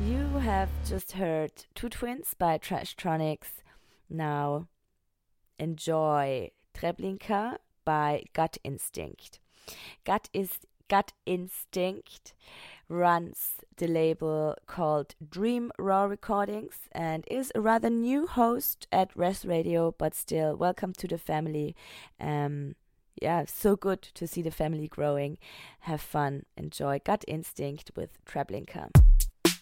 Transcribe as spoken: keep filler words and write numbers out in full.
You have just heard Two Twins by Trashtronics. Now enjoy Treblinka by Gut Instinct. Gut is Gut Instinct runs the label called Dream Raw Recordings and is a rather new host at Res Radio, but still welcome to the family. Um, yeah, so good to see the family growing. Have fun. Enjoy Gut Instinct with Treblinka.